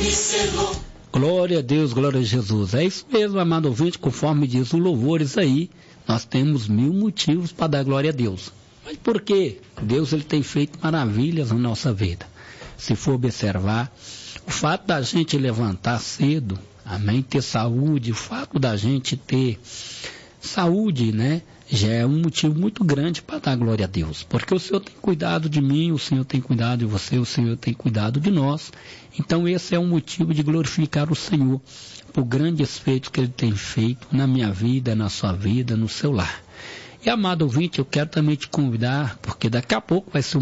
Glória a Deus, glória a Jesus. É isso mesmo, amado ouvinte, conforme diz o Louvores aí, nós temos 1000 motivos para dar glória a Deus. Mas por quê? Deus ele tem feito maravilhas na nossa vida. Se for observar, o fato da gente levantar cedo, amém, ter saúde, o fato da gente ter saúde, né, já é um motivo muito grande para dar glória a Deus, porque o Senhor tem cuidado de mim, o Senhor tem cuidado de você, o Senhor tem cuidado de nós. Então esse é um motivo de glorificar o Senhor por grandes feitos que Ele tem feito na minha vida, na sua vida, no seu lar. E amado ouvinte, eu quero também te convidar, porque daqui a pouco vai ser